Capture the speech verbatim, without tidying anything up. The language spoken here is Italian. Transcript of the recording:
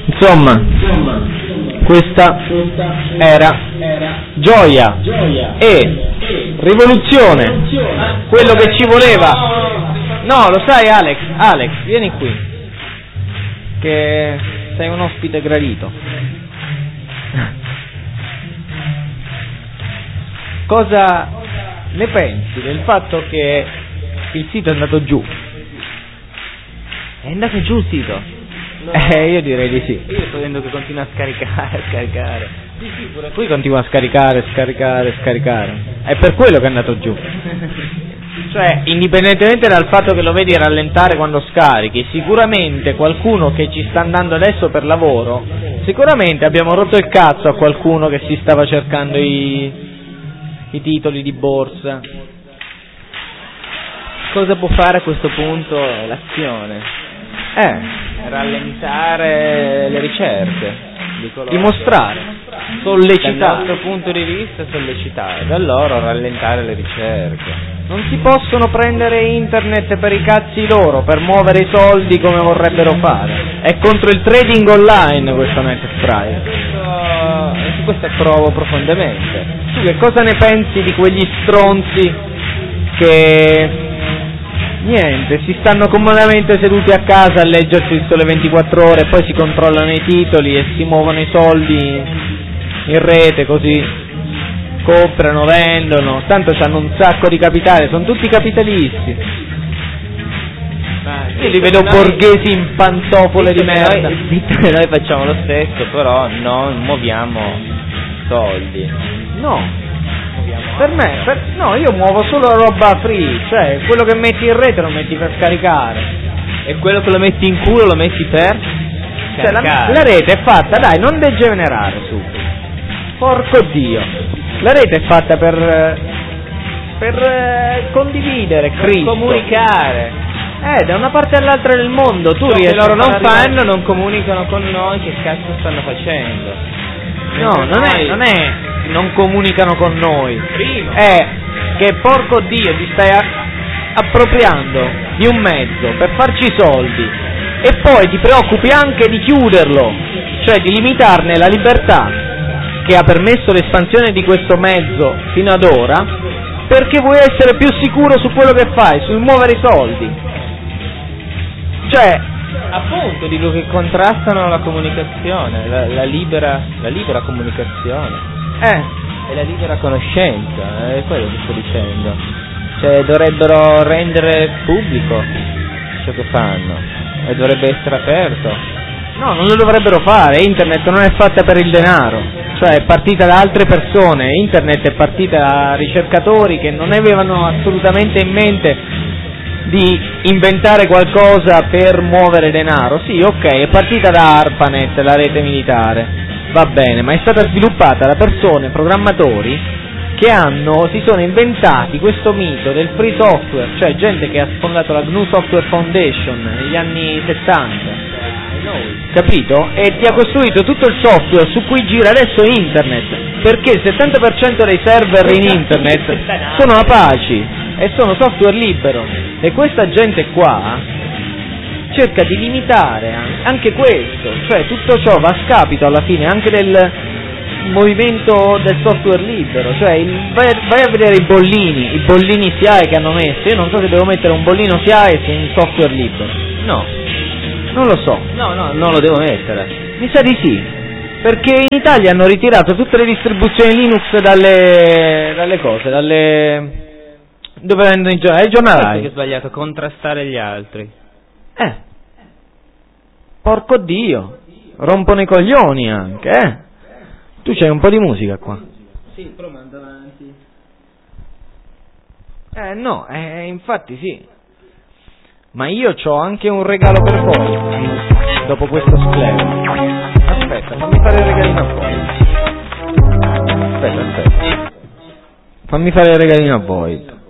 Insomma, questa era gioia e rivoluzione, quello che ci voleva. No, lo sai Alex, Alex, vieni qui, che sei un ospite gradito. Cosa ne pensi del fatto che il sito è andato giù? È andato giù il sito? No. Eh, io direi di sì. Io sto vedendo che continua a scaricare, a scaricare. Sì, sì, pure qui continua a scaricare, scaricare, scaricare. È per quello che è andato giù. Cioè, indipendentemente dal fatto che lo vedi rallentare quando scarichi, sicuramente qualcuno che ci sta andando adesso per lavoro, sicuramente abbiamo rotto il cazzo a qualcuno che si stava cercando i, i titoli di borsa. Cosa può fare a questo punto l'azione? Eh, rallentare le ricerche, dimostrare, sollecitare. Dal nostro punto di vista sollecitare, da loro rallentare le ricerche. Non si possono prendere internet per i cazzi loro, per muovere i soldi come vorrebbero fare. È contro il trading online questo NetSprite. Questo, su questo approvo profondamente. Tu che cosa ne pensi di quegli stronzi che... niente, si stanno comodamente seduti a casa a leggersi il Sole ventiquattro ore e poi si controllano i titoli e si muovono i soldi in rete, così comprano, vendono, tanto hanno un sacco di capitale, sono tutti capitalisti. Ma io li vedo noi, borghesi in pantofole di merda. Noi, noi facciamo lo stesso, però non muoviamo soldi. No. Per me, per, no, io muovo solo roba free, cioè quello che metti in rete lo metti per scaricare. E quello che lo metti in culo lo metti per cioè, la, la rete è fatta, dai, non degenerare subito. Porco Dio. La rete è fatta per per eh, condividere, per Cristo. comunicare. Eh, da una parte all'altra del mondo, tu Ciò riesci che loro a non fare fanno, arrivare... non comunicano con noi che cazzo stanno facendo. No, non è, non è non comunicano con noi. Prima. È che porco Dio ti stai a, appropriando di un mezzo per farci i soldi e poi ti preoccupi anche di chiuderlo, cioè di limitarne la libertà che ha permesso l'espansione di questo mezzo fino ad ora, perché vuoi essere più sicuro su quello che fai, sul muovere i soldi. Cioè, appunto, dico che contrastano la comunicazione, la, la libera la libera comunicazione eh e la libera conoscenza, è quello che sto dicendo. Cioè dovrebbero rendere pubblico ciò che fanno e dovrebbe essere aperto. No, non lo dovrebbero fare. Internet non è fatta per il denaro, cioè è partita da altre persone. Internet è partita da ricercatori che non avevano assolutamente in mente di inventare qualcosa per muovere denaro. Sì, ok, è partita da ARPANET, la rete militare, va bene, ma è stata sviluppata da persone, programmatori, che hanno, si sono inventati questo mito del free software, cioè gente che ha sfondato la G N U Software Foundation negli anni settanta, capito? E ti ha costruito tutto il software su cui gira adesso internet, perché il settanta per cento dei server in internet sono Apache e sono software libero, e questa gente qua cerca di limitare anche questo, cioè tutto ciò va a scapito alla fine anche del movimento del software libero, cioè il, vai, vai a vedere i bollini, i bollini S I A E che hanno messo. Io non so se devo mettere un bollino S I A E su un software libero, no, non lo so, no, no, non lo devo mettere, mi sa di sì, perché in Italia hanno ritirato tutte le distribuzioni Linux dalle, dalle cose, dalle... dove vendono i giornali, il giornale. Che è sbagliato, contrastare gli altri. Eh, porco Dio, rompono i coglioni anche, eh. Tu c'hai un po' di musica qua. Sì, però manda avanti. Eh no, eh, infatti sì. Ma io c'ho anche un regalo per voi, dopo questo sclero. Aspetta, fammi fare il regalino a voi. Aspetta, aspetta. Fammi fare il regalino a voi.